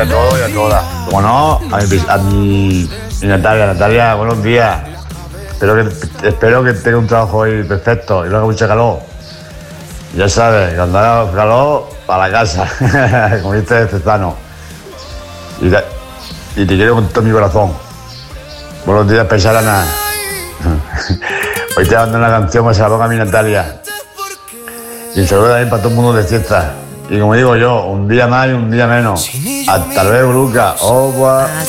a todos y a todas. Como no, a mi Natalia, buenos días. Espero que tenga un trabajo hoy perfecto y no haga mucha calor. Ya sabes, cuando haga calor, para la casa, como dice Cestano. Y te quiero con todo mi corazón. Buenos días, paisana. Hoy te mando una canción que se la ponga a mi Natalia. Y un saludo también para todo el mundo de fiesta. Y como digo yo, un día más y un día menos. Hasta luego, Luca. Au revoir.